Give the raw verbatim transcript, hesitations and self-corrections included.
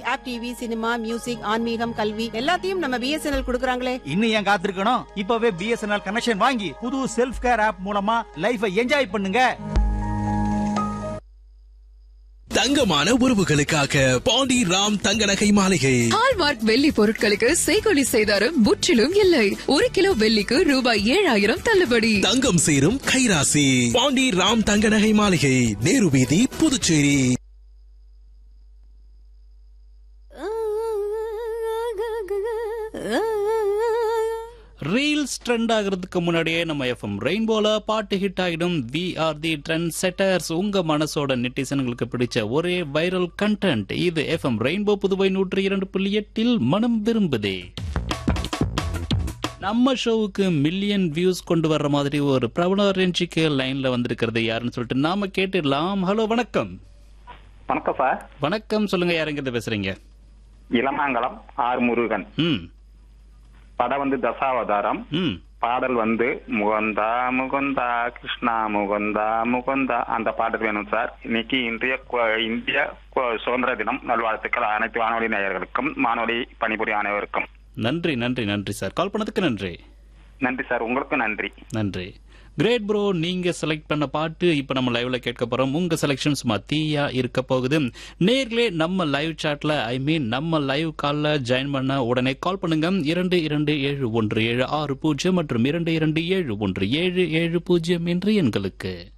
App TV, cinema, music, ஆன்மீகம், கல்வி எல்லாத்தையும் நம்ம பிஎஸ்என்எல் கொடுக்கறாங்களே. இன்னும் ஏன் காத்திருக்கணும்? இப்பவே பிஎஸ்என்எல் கனெக்ஷன் வாங்கி புது செல்ஃப் கேர் ஆப் மூலமா லைஃபை என்ஜாய் பண்ணுங்க. தங்கமான உறவுகளுக்காக பாண்டி ராம் தங்க நகை மாளிகை. ஹால்மார்க் வெள்ளி பொருட்களுக்கு செய்கொலி செய்தாரும் முற்றிலும் இல்லை. ஒரு கிலோ வெள்ளிக்கு ரூபாய் ஏழாயிரம் தள்ளுபடி. தங்கம் சேரும் கைராசி பாண்டி ராம் தங்க நகை மாளிகை, நேரு வீதி, புதுச்சேரி. ரீல்ஸ் ட்ரெண்ட் ஆகிறதுக்கு முன்னாடியே நம்ம எஃப்எம் ரெயின்போல பாட்டு ஹிட் ஆகிடும். We are the trend setters. உங்க மனசோட நெட்டிசன்களுக்கு பிடிச்ச ஒரே வைரல் கண்டென்ட் இது. எஃப்எம் ரெயின்போ புதுவை நூற்றி இரண்டு புள்ளி எட்டில் மனம் விரும்புதே. நம்ம ஷோவுக்கு மில்லியன் வியூஸ் கொண்டு வர்ற மாதிரி ஒரு பிரபல ரேஞ்சுக்கு லைன்ல வந்திருக்கிறது யாருன்னு சொல்லிட்டு நாம கேட்டுடலாம். ஹலோ, வணக்கம். வணக்கம் சார். வணக்கம், சொல்லுங்க, யாருங்கிறது பேசுறீங்க? இளமாங்கலம் ஆர் முருகன். ம் படம் வந்து தசாவதாரம். ம் பாடல் வந்து முகந்தா முகந்தா கிருஷ்ணா முகந்தா முகந்தா அந்த பாடல் வேணும் சார். இன்னைக்கு இன்றைய இந்திய சுதந்திர தினம் நல்வாழ்த்துக்கள் அனைத்து வானொலி நேயர்களுக்கும், வானொலி பணிபுரிய அனைவருக்கும். நன்றி நன்றி நன்றி சார். கால் பண்ணதுக்கு நன்றி. நன்றி சார், உங்களுக்கு நன்றி. நன்றி. கிரேட் ப்ரோ, நீங்க செலக்ட் பண்ண பாட்டு இப்ப நம்ம லைவ்ல கேட்க போறோம். உங்க செலக்ஷன்ஸ் மத்தியா இருக்க போகுது. நேர்களே, நம்ம லைவ் சாட்ல ஐ மீன் நம்ம லைவ் கால்ல ஜாயின் பண்ண உடனே கால் பண்ணுங்க. இரண்டு இரண்டு ஏழு ஒன்று ஏழு ஆறு பூஜ்ஜியம் மற்றும் இரண்டு இரண்டு ஏழு ஒன்று ஏழு ஏழு பூஜ்ஜியம் என்று எண்களுக்கு.